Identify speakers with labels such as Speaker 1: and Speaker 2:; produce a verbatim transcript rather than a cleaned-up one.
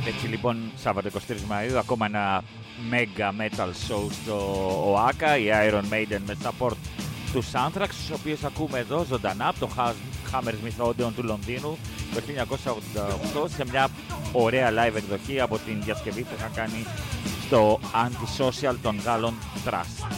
Speaker 1: Έτσι λοιπόν, Σάββατο εικοστή τρίτη Μαΐου, ακόμα ένα mega metal show στο ΟΑΚΑ, η Iron Maiden με support του Anthrax, τους οποίους ακούμε εδώ ζωντανά από το Hammersmith Odeon του Λονδίνου το χίλια εννιακόσια ογδόντα οκτώ σε μια ωραία live εκδοχή από την διασκευή που είχαν κάνει στο Antisocial των Γάλλων Trust.